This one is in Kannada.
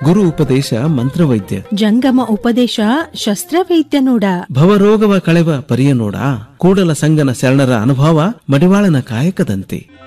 ಗುರು ಉಪದೇಶ ಮಂತ್ರವೈದ್ಯ, ಜಂಗಮ ಉಪದೇಶ ಶಸ್ತ್ರವೈದ್ಯ ನೋಡ. ಭವರೋಗವ ಕಳೆವ ಪರಿಯ ನೋಡ. ಕೂಡಲ ಸಂಗನ ಶರಣರ ಅನುಭವ ಮಡಿವಾಳನ ಕಾಯಕದಂತೆ.